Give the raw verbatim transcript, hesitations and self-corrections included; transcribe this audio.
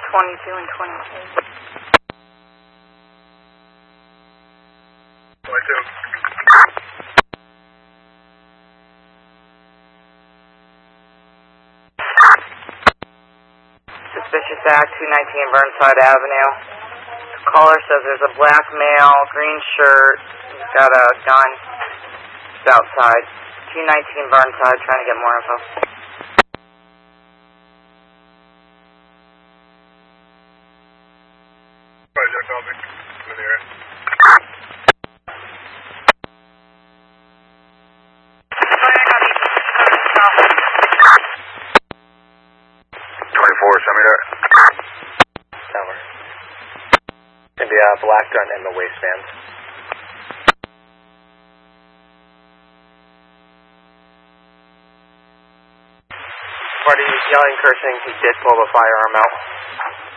twenty-two and twenty-two. twenty-two. Suspicious act, two nineteen Burnside Avenue. The caller says there's a black male, green shirt, he's got a gun. He's outside. two nineteen Burnside, trying to get more info. Roger, copy. I'm in the area. twenty-four, send me there. Tower. Gonna be a black gun in the waistband. Party yelling, cursing, he did pull the firearm out.